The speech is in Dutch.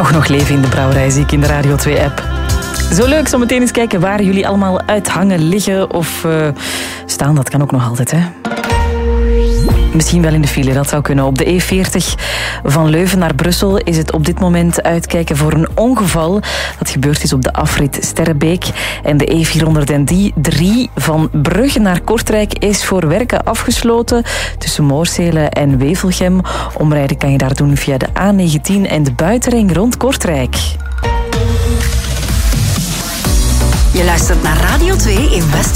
Toch nog leven in de brouwerij, zie ik in de Radio 2-app. Zo leuk, zo meteen eens kijken waar jullie allemaal uithangen, liggen of staan. Dat kan ook nog altijd, hè. Misschien wel in de file, dat zou kunnen. Op de E40 van Leuven naar Brussel is het op dit moment uitkijken voor een ongeval. Dat gebeurd is op de afrit Sterrebeek. En de E403 van Brugge naar Kortrijk is voor werken afgesloten tussen Moorsele en Wevelgem. Omrijden kan je daar doen via de A19 en de buitenring rond Kortrijk. Je luistert naar Radio 2 in West.